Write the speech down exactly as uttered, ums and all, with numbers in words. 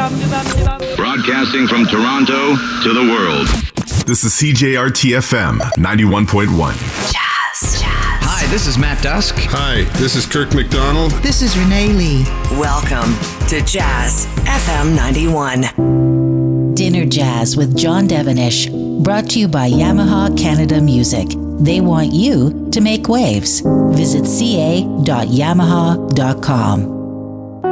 Broadcasting from Toronto to the world. This is C J R T F M ninety-one point one. Jazz. Jazz. Hi, this is Matt Dusk. Hi, this is Kirk McDonald. This is Renee Lee. Welcome to Jazz F M ninety-one. Dinner Jazz with John Devenish. Brought to you by Yamaha Canada Music. They want you to make waves. Visit c a dot yamaha dot com.